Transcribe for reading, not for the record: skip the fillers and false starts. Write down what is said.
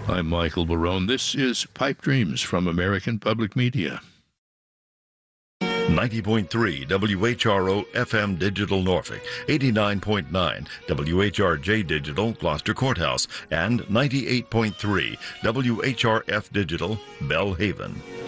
I'm Michael Barone. This is Pipe Dreams from American Public Media. 90.3 WHRO FM Digital Norfolk, 89.9 WHRJ Digital Gloucester Courthouse, and 98.3 WHRF Digital Bellhaven.